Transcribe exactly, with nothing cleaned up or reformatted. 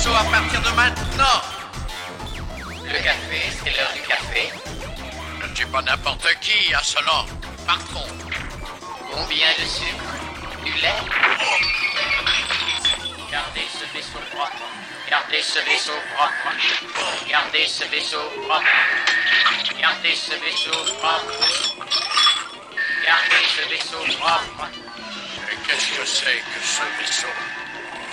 vaisseau à partir de maintenant. Le café, c'est l'heure du café. Je ne suis pas n'importe qui, insolent. Patron. Combien de sucre? Du lait? Gardez ce vaisseau propre. Gardez ce vaisseau propre. Gardez ce vaisseau propre. Gardez ce vaisseau propre. Gardez ce vaisseau propre. Et qu'est-ce que c'est que ce vaisseau?